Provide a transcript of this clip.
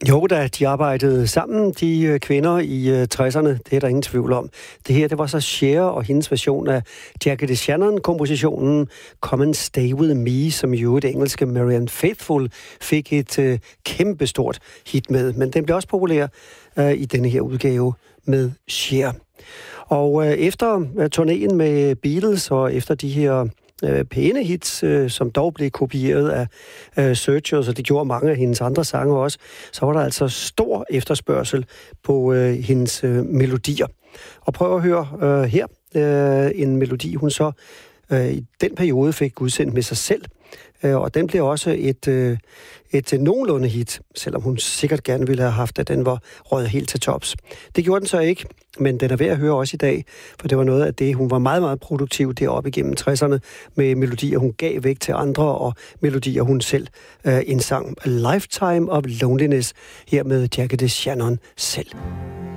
Jo da, de arbejdede sammen, de kvinder i 60'erne, det er der ingen tvivl om. Det her, det var så Cher og hendes version af Jackie DeShannon-kompositionen Come and Stay With Me, som jo det engelske Marianne Faithfull fik et kæmpestort hit med. Men den blev også populær i denne her udgave med Cher. Og efter turnéen med Beatles og efter de her pæne hits, som dog blev kopieret af Searchers, og det gjorde mange af hendes andre sange også, så var der altså stor efterspørgsel på hendes melodier. Og prøv at høre her en melodi, hun så i den periode fik udsendt med sig selv, og den blev også et nogenlunde hit, selvom hun sikkert gerne ville have haft, at den var røget helt til tops. Det gjorde den så ikke, men den er værd at høre også i dag, for det var noget af det, hun var meget, meget produktiv deroppe igennem 60'erne, med melodier, hun gav væk til andre, og melodier, hun selv indsang. A Lifetime of Loneliness, her med Jackie DeShannon selv.